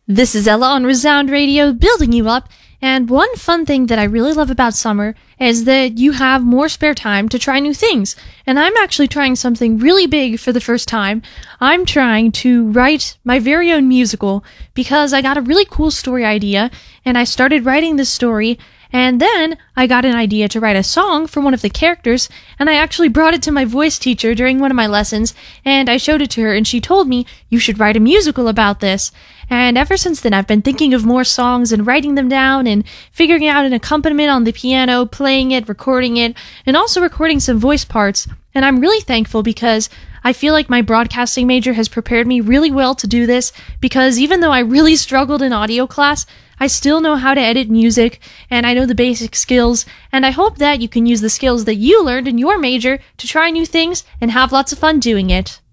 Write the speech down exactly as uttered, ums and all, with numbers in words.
This is Ella on Resound Radio, building you up, and one fun thing that I really love about summer is that you have more spare time to try new things. And I'm actually trying something really big for the first time. I'm trying to write my very own musical because I got a really cool story idea, and I started writing this story, and then I got an idea to write a song for one of the characters, and I actually brought it to my voice teacher during one of my lessons, and I showed it to her, and she told me, you should write a musical about this. And ever since then, I've been thinking of more songs and writing them down and figuring out an accompaniment on the piano, playing it, recording it, and also recording some voice parts. And I'm really thankful because I feel like my broadcasting major has prepared me really well to do this, because even though I really struggled in audio class, I still know how to edit music, and I know the basic skills, and I hope that you can use the skills that you learned in your major to try new things and have lots of fun doing it.